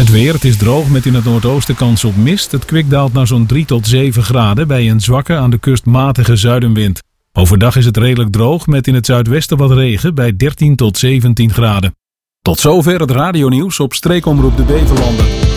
Het weer, het is droog met in het noordoosten kans op mist. Het kwik daalt naar zo'n 3 tot 7 graden bij een zwakke aan de kust matige zuidenwind. Overdag is het redelijk droog met in het zuidwesten wat regen bij 13 tot 17 graden. Tot zover het radionieuws op Streekomroep de Beverlanden.